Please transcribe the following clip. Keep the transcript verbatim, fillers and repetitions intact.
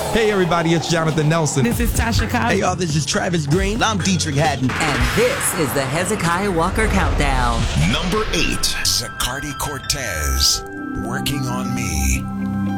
Hey, everybody, it's Jonathan Nelson. This is Tasha Cobbs. Hey, y'all, this is Travis Green. I'm Dietrich Haddon. And this is the Hezekiah Walker Countdown. Number eight, Zacardi Cortez, Working on Me.